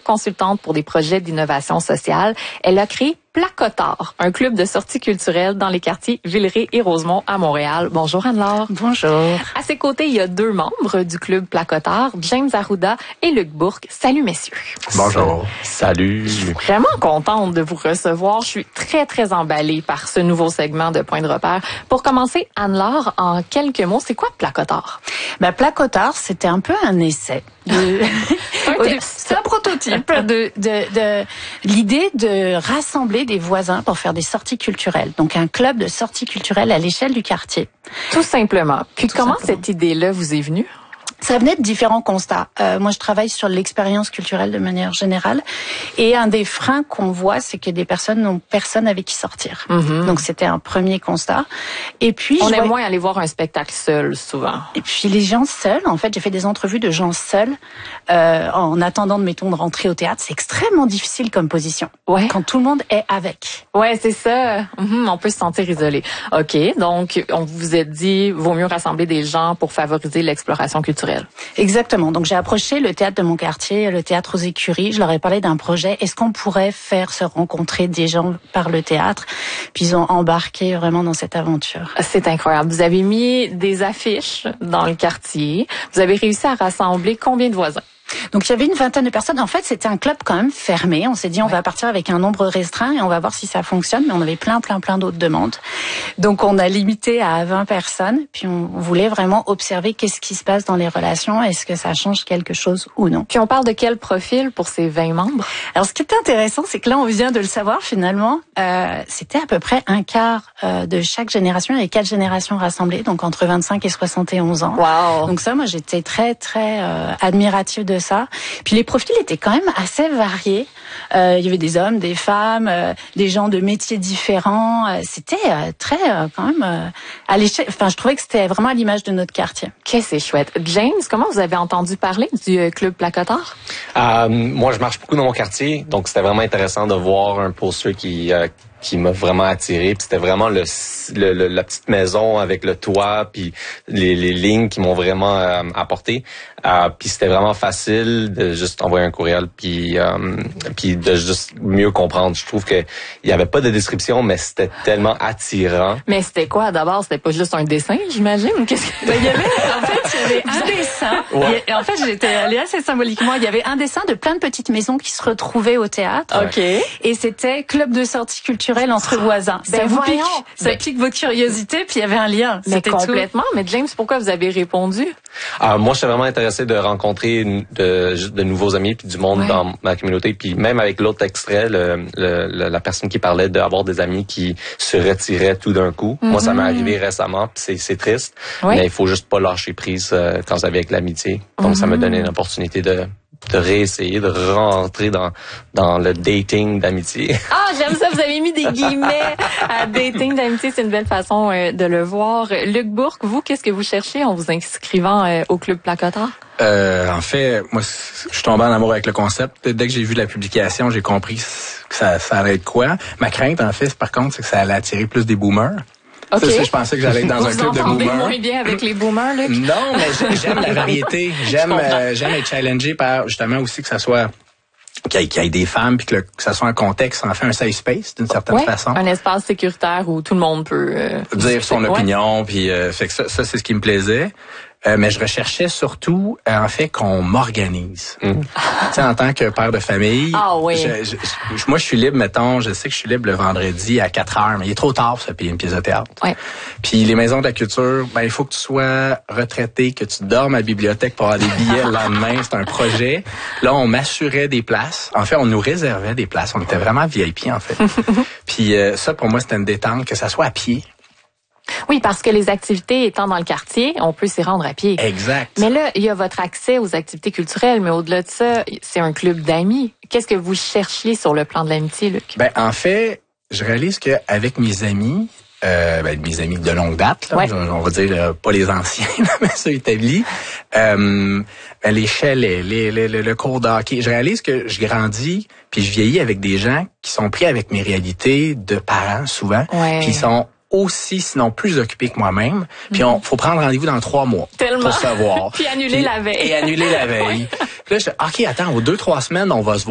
consultante pour des projets d'innovation sociale. Elle a créé Placotard, un club de sorties culturelles dans les quartiers Villeray et Rosemont à Montréal. Bonjour Anne-Laure. Bonjour. À ses côtés, il y a 2 membres du club Placotard, James Arruda et Luc Bourque. Salut messieurs. Bonjour. Salut. Je suis vraiment contente de vous recevoir. Je suis très, très emballée par ce nouveau segment de Point de repère. Pour commencer, Anne-Laure, en quelques mots, c'est quoi Placotard? Placotard, c'était un peu un essai. C'est un prototype de l'idée de rassembler des voisins pour faire des sorties culturelles. Donc un club de sorties culturelles à l'échelle du quartier. Tout simplement. Puis comment cette idée-là vous est venue? Ça venait de différents constats. Moi, je travaille sur l'expérience culturelle de manière générale. Et un des freins qu'on voit, c'est que des personnes n'ont personne avec qui sortir. Mm-hmm. Donc, c'était un premier constat. Et puis, on aime moins aller voir un spectacle seul, souvent. Et puis, les gens seuls, en fait, j'ai fait des entrevues de gens seuls en attendant, mettons, de rentrer au théâtre. C'est extrêmement difficile comme position. Ouais. Quand tout le monde est avec. Ouais, c'est ça. On peut se sentir isolé. OK. Donc, on vous a dit, vaut mieux rassembler des gens pour favoriser l'exploration culturelle. Exactement. Donc, j'ai approché le théâtre de mon quartier, le théâtre aux Écuries. Je leur ai parlé d'un projet. Est-ce qu'on pourrait faire se rencontrer des gens par le théâtre? Puis, ils ont embarqué vraiment dans cette aventure. C'est incroyable. Vous avez mis des affiches dans le quartier. Vous avez réussi à rassembler combien de voisins? Donc, il y avait une vingtaine de personnes. En fait, c'était un club quand même fermé. On s'est dit, on va partir avec un nombre restreint et on va voir si ça fonctionne. Mais on avait plein d'autres demandes. Donc, on a limité à 20 personnes. Puis, on voulait vraiment observer qu'est-ce qui se passe dans les relations. Est-ce que ça change quelque chose ou non? Puis, on parle de quel profil pour ces 20 membres? Alors, ce qui est intéressant, c'est que là, on vient de le savoir finalement. C'était à peu près un quart de chaque génération. Il y avait 4 générations rassemblées. Donc, entre 25 et 71 ans. Wow. Donc, ça, moi, j'étais très admirative de ça. Puis les profils étaient quand même assez variés. Il y avait des hommes, des femmes, des gens de métiers différents. C'était très quand même à l'échelle. Enfin, je trouvais que c'était vraiment à l'image de notre quartier. Que c'est chouette. James, comment vous avez entendu parler du club Placotard? Moi, je marche beaucoup dans mon quartier, donc c'était vraiment intéressant de voir un poster qui m'a vraiment attiré. Puis c'était vraiment la petite maison avec le toit, puis les lignes qui m'ont vraiment apporté. Puis c'était vraiment facile de juste envoyer un courriel, puis de juste mieux comprendre. Je trouve que il y avait pas de description, mais c'était tellement attirant. Mais c'était quoi d'abord? C'était pas juste un dessin, j'imagine? Ou qu'est-ce que... il y avait un dessin. Ouais. En fait, j'étais allée assez symboliquement. Il y avait un dessin de plein de petites maisons qui se retrouvaient au théâtre. OK. Et c'était club de sortie culturelle entre voisins. Ça pique votre curiosité, puis il y avait un lien. Mais complètement. Tout. Mais James, pourquoi vous avez répondu? Moi, j'étais vraiment intéressé de rencontrer de nouveaux amis puis du monde dans ma communauté. Puis même avec l'autre extrait, la personne qui parlait d'avoir des amis qui se retiraient tout d'un coup. Moi, ça m'est arrivé récemment, puis c'est triste. Oui. Mais il faut juste pas lâcher prise quand c'est avec l'amitié. Donc, ça m'a donné une opportunité de réessayer de rentrer dans le dating d'amitié. Ah, j'aime ça, vous avez mis des guillemets à dating d'amitié, c'est une belle façon de le voir. Luc Bourque, vous, qu'est-ce que vous cherchez en vous inscrivant au club Placotard? En fait, moi, je suis tombé en amour avec le concept. Dès que j'ai vu la publication, j'ai compris que ça allait être quoi. Ma crainte, en fait, par contre, c'est que ça allait attirer plus des boomers. Okay. Je pensais que j'allais être dans un club de boomers. Vous moins bien avec les boomers, Luc? Non, mais j'aime la variété. J'aime être challengé par, justement, aussi que ça soit qu'il y ait des femmes, puis que ça soit un contexte, en fait, un safe space, d'une certaine façon. Un espace sécuritaire où tout le monde peut... dire son opinion, puis fait que ça, c'est ce qui me plaisait. Mais je recherchais surtout, en fait, qu'on m'organise. Tu sais, en tant que père de famille, moi, je suis libre, mettons, je sais que je suis libre le vendredi à 4h, mais il est trop tard pour se payer une pièce de théâtre. Ouais. Puis les maisons de la culture, il faut que tu sois retraité, que tu dormes à la bibliothèque pour avoir des billets le lendemain. C'est un projet. Là, on m'assurait des places. En fait, on nous réservait des places. On était vraiment VIP, en fait. Puis ça, pour moi, c'était une détente, que ça soit à pied. Oui, parce que les activités étant dans le quartier, on peut s'y rendre à pied. Exact. Mais là, il y a votre accès aux activités culturelles, mais au-delà de ça, c'est un club d'amis. Qu'est-ce que vous cherchiez sur le plan de l'amitié, Luc? En fait, je réalise qu'avec mes amis de longue date, là, on va dire pas les anciens, mais ceux établis, les chalets, le cours d'hockey. Je réalise que je grandis puis je vieillis avec des gens qui sont pris avec mes réalités de parents souvent, puis ils sont aussi, sinon plus occupé que moi-même. Puis faut prendre rendez-vous dans 3 mois. Tellement. Pour se voir. Puis annuler la veille. Et annuler la veille. Puis là, je dis, OK, attends, aux 2-3 semaines, on va se voir.